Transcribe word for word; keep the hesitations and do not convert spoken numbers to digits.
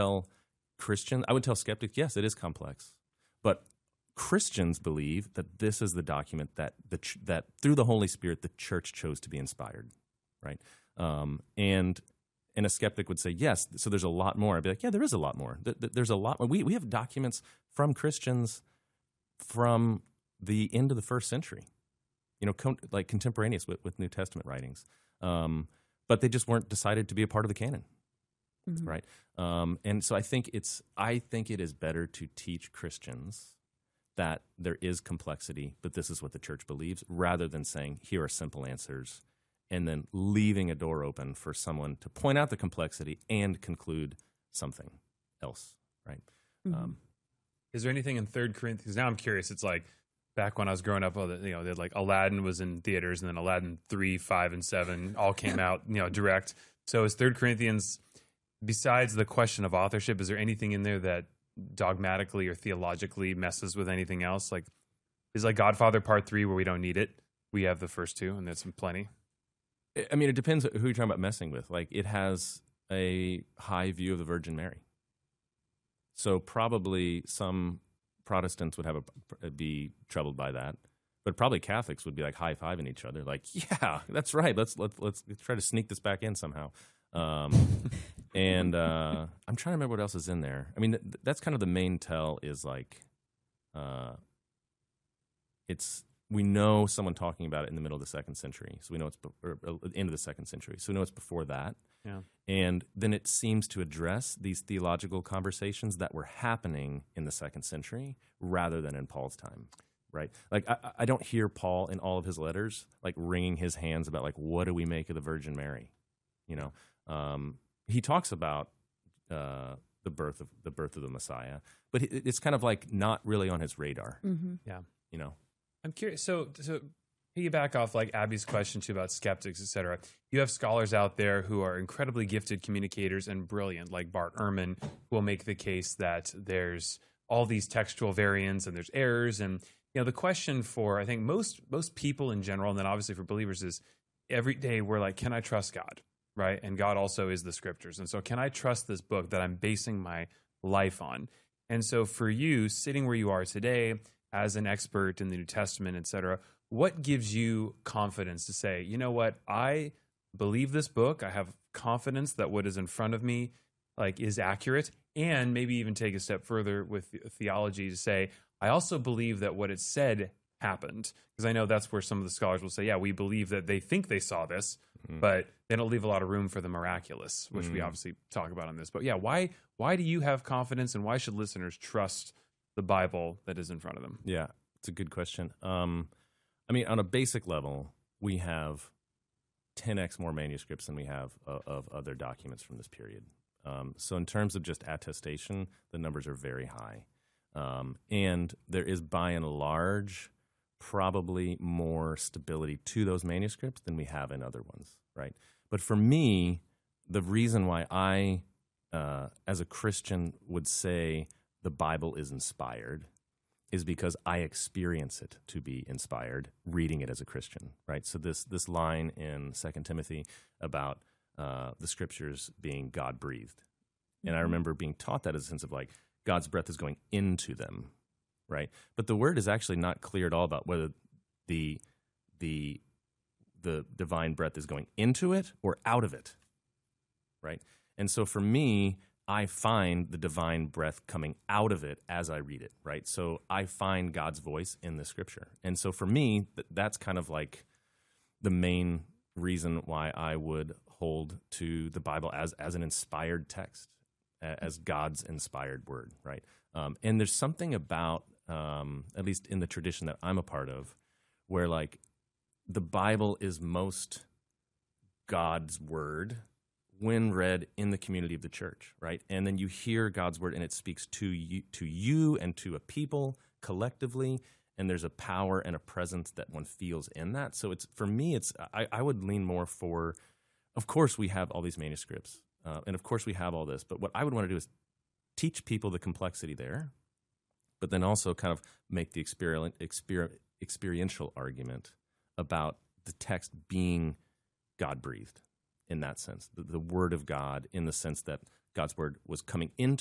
tell Christians, I would tell skeptics, yes, it is complex, but Christians believe that this is the document that the ch- that through the Holy Spirit the church chose to be inspired, right? Um, and and a skeptic would say, yes, so there's a lot more. I'd be like, yeah, there is a lot more. Th- th- There's a lot more. We we have documents from Christians from the end of the first century, you know, con- like contemporaneous with, with New Testament writings, um, but they just weren't decided to be a part of the canon. Mm-hmm. Right, um, and so I think it's. I think it is better to teach Christians that there is complexity, but this is what the church believes, rather than saying here are simple answers, and then leaving a door open for someone to point out the complexity and conclude something else. Right. Mm-hmm. Um, is there anything in Third Corinthians? Now I'm curious. It's like back when I was growing up, you know, they had like Aladdin was in theaters, and then Aladdin three, five, and seven all came out, you know, direct. So is Third Corinthians? Besides the question of authorship, is there anything in there that dogmatically or theologically messes with anything else? Like, is like Godfather Part Three where we don't need it? We have the first two, and there's plenty. I mean, it depends who you're talking about messing with. Like, it has a high view of the Virgin Mary, so probably some Protestants would have a, be troubled by that, but probably Catholics would be like high fiving each other, like, yeah, that's right. Let's let's let's try to sneak this back in somehow. Um, and uh, I'm trying to remember what else is in there. I mean, th- that's kind of the main tell is like, uh, it's we know someone talking about it in the middle of the second century, so we know it's be- or, or end of the second century, so we know it's before that. Yeah. And then it seems to address these theological conversations that were happening in the second century rather than in Paul's time. Right, like I, I don't hear Paul in all of his letters like wringing his hands about like what do we make of the Virgin Mary, you know. Um, he talks about uh, the birth of the birth of the Messiah, but it, it's kind of like not really on his radar. Mm-hmm. Yeah, you know. I'm curious. So, so piggyback off like Abby's question too about skeptics, et cetera. You have scholars out there who are incredibly gifted communicators and brilliant, like Bart Ehrman, who will make the case that there's all these textual variants and there's errors. And you know, the question for I think most most people in general, and then obviously for believers, is every day we're like, can I trust God? Right. And God also is the scriptures. And so can I trust this book that I'm basing my life on? And so for you, sitting where you are today as an expert in the New Testament, et cetera, what gives you confidence to say, you know what, I believe this book. I have confidence that what is in front of me like is accurate, and maybe even take a step further with theology to say, I also believe that what it said happened. Because I know that's where some of the scholars will say, yeah, we believe that they think they saw this, mm-hmm. but they don't leave a lot of room for the miraculous, which mm-hmm. we obviously talk about on this. But yeah, why why do you have confidence, and why should listeners trust the Bible that is in front of them? Yeah, it's a good question. Um, I mean, on a basic level, we have ten x more manuscripts than we have uh, of other documents from this period. Um, so in terms of just attestation, the numbers are very high. Um, and there is, by and large, probably more stability to those manuscripts than we have in other ones, right? But for me, the reason why I, uh, as a Christian, would say the Bible is inspired is because I experience it to be inspired, reading it as a Christian, right? So this this line in Second Timothy about uh, the Scriptures being God-breathed. And I remember being taught that as a sense of like, God's breath is going into them, right? But the word is actually not clear at all about whether the the the divine breath is going into it or out of it, right? And so for me, I find the divine breath coming out of it as I read it, right? So I find God's voice in the Scripture. And so for me, th- that's kind of like the main reason why I would hold to the Bible as as an inspired text, as God's inspired word, right? Um, and there's something about, um, at least in the tradition that I'm a part of, where like the Bible is most God's word when read in the community of the church, right? And then you hear God's word and it speaks to you, to you and to a people collectively, and there's a power and a presence that one feels in that. So it's, for me, it's, I, I would lean more for, of course we have all these manuscripts, Uh, and of course we have all this, but what I would want to do is teach people the complexity there, but then also kind of make the exper- exper- experiential argument about the text being God-breathed in that sense, the, the Word of God in the sense that God's word was coming into